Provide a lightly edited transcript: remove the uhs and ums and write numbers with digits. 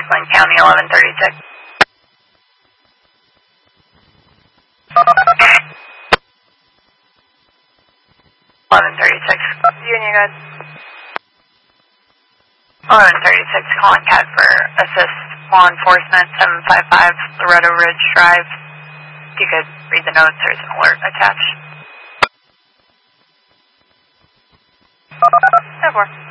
Kingsland County 1136. 1136. Union, good. 1136, calling CAT for assist law enforcement, 755 Loretto Ridge Drive. If you could read the notes, there's an alert attached. 10-4.